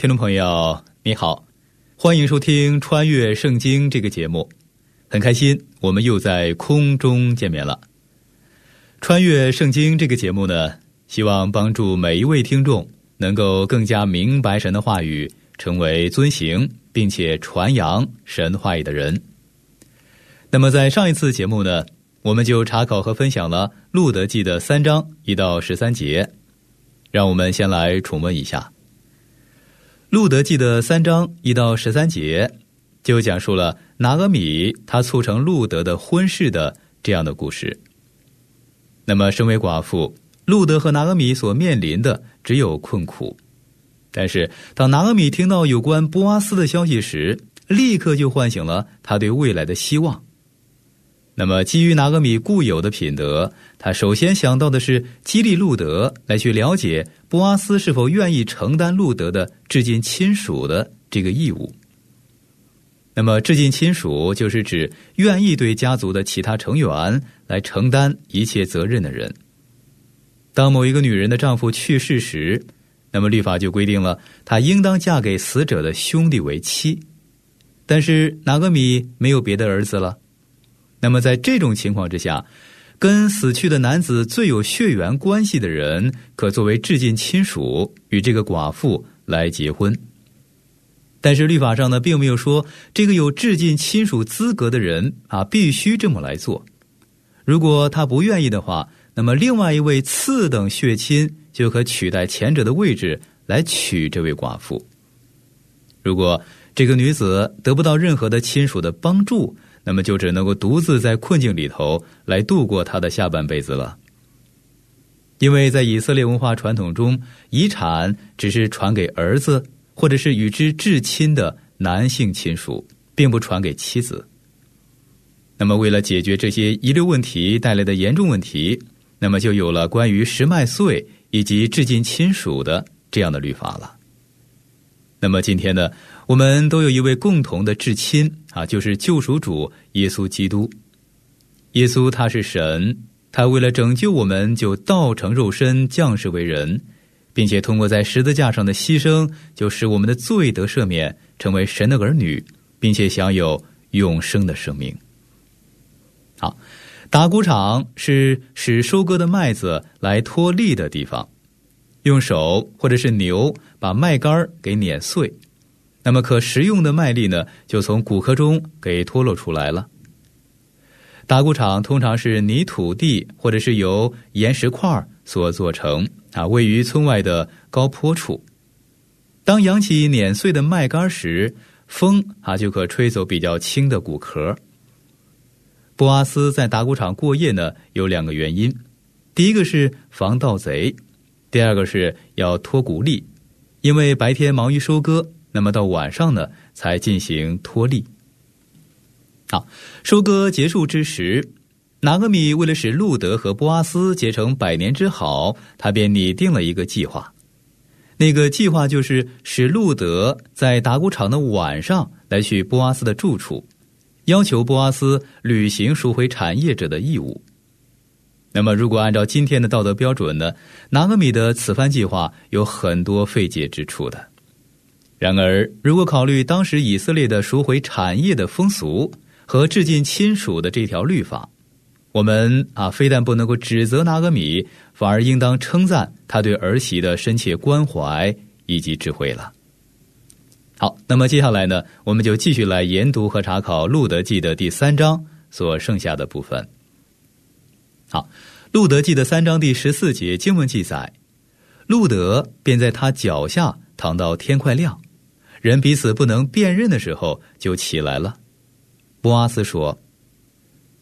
听众朋友你好，欢迎收听穿越圣经这个节目，很开心我们又在空中见面了。穿越圣经这个节目呢，希望帮助每一位听众能够更加明白神的话语，成为遵行并且传扬神话语的人。那么在上一次节目呢，我们就查考和分享了路得记的3章1到13节，让我们先来重温一下。路得记的3章1到13节就讲述了拿俄米他促成路得的婚事的这样的故事。那么身为寡妇，路得和拿俄米所面临的只有困苦，但是当拿俄米听到有关波阿斯的消息时，立刻就唤醒了他对未来的希望。那么基于拿俄米固有的品德，他首先想到的是激励路得来去了解波阿斯是否愿意承担路得的至近亲属的这个义务。那么至近亲属就是指愿意对家族的其他成员来承担一切责任的人。当某一个女人的丈夫去世时，那么律法就规定了她应当嫁给死者的兄弟为妻。但是拿俄米没有别的儿子了，那么在这种情况之下，跟死去的男子最有血缘关系的人可作为至近亲属与这个寡妇来结婚。但是律法上呢，并没有说这个有至近亲属资格的人必须这么来做。如果他不愿意的话，那么另外一位次等血亲就可取代前者的位置来娶这位寡妇。如果这个女子得不到任何的亲属的帮助，那么就只能够独自在困境里头来度过她的下半辈子了。因为在以色列文化传统中，遗产只是传给儿子或者是与之至亲的男性亲属，并不传给妻子。那么为了解决这些遗留问题带来的严重问题，那么就有了关于十麦穗以及至近亲属的这样的律法了。那么今天呢，我们都有一位共同的至亲就是救赎主耶稣基督。耶稣他是神，他为了拯救我们就道成肉身降世为人，并且通过在十字架上的牺牲，就使我们的罪得赦免，成为神的儿女，并且享有永生的生命。好，打谷场是使收割的麦子来脱粒的地方，用手或者是牛把麦秆给碾碎，那么可食用的麦粒呢，就从谷壳中给脱落出来了。打谷场通常是泥土地或者是由岩石块所做成位于村外的高坡处。当扬起碾碎的麦秆时，风就可吹走比较轻的谷壳。波阿斯在打谷场过夜呢，有2个原因。第一个是防盗贼，第二个是要脱谷粒，因为白天忙于收割，那么到晚上呢才进行脱粒。好，收割结束之时，拿俄米为了使路得和波阿斯结成100年之好，他便拟定了一个计划。那个计划就是使路得在打谷场的晚上来去波阿斯的住处，要求波阿斯履行赎回产业者的义务。那么如果按照今天的道德标准呢，拿俄米的此番计划有很多费解之处的。然而如果考虑当时以色列的赎回产业的风俗和至近亲属的这条律法，我们非但不能够指责拿俄米，反而应当称赞他对儿媳的深切关怀以及智慧了。好，那么接下来呢，我们就继续来研读和查考路得记的第3章所剩下的部分。好，路得记的3章第14节经文记载，路得便在他脚下躺到天快亮，人彼此不能辨认的时候就起来了。波阿斯说，